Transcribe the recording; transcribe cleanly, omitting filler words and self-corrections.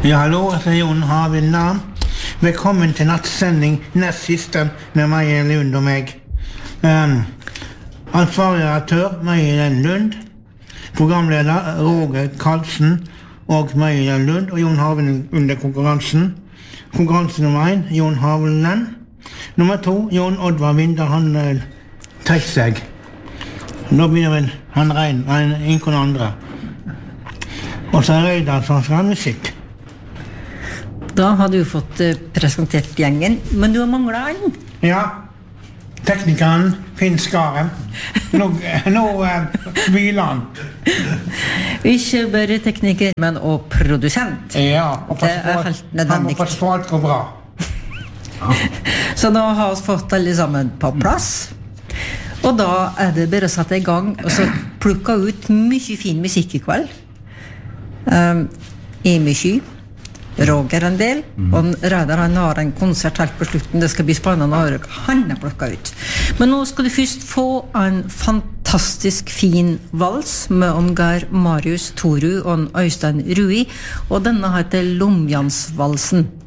Ja, hallo, jeg Jon Havind. Velkommen til nattsending, nest siste med Maja Lund og meg. Ansvarlig redaktør Maja Lund, programleder Roger Karlsen og Maja Lund og Jon Havind under konkurransen. Konkurranse nummer 1, Jon Havind. Nummer 2, Jon Oddvar Winther, han trekk seg. Nå begynner vel han Rein, ingen andre. Og så Reidar som skal ha musikk. Da har du fått presentert gjengen, men du har manglet han. Ja, teknikeren Finn Skaren. Nå hviler han. Ikke bare tekniker, men også produsent. Ja, og det helt nødvendig. Han må passe på alt går bra. Så nå har vi fått alle sammen på plass. Og da det bare å sette i gang og så plukke ut mye fin musikk i kveld. Emil Roger en del, og Reidar han har en konsert helt på slutten. Det skal bli spennende å høre hva han har plukket ut. Men nå skal du først få en fantastisk fin vals med Geir Marius Toru og Øystein Rui, og denne heter Lomjansvalsen.